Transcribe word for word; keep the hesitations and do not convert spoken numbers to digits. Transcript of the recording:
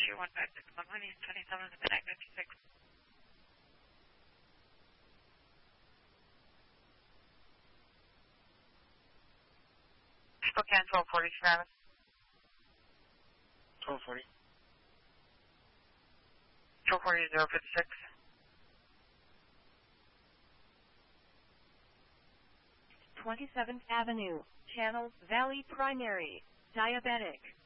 two one five six one one, East twenty-seventh, midnight fifty-six. Spokane twelve forty, Travis. twelve forty. twelve forty, zero fifty-six. twenty-seventh Avenue, Channel Valley Primary, Diabetic.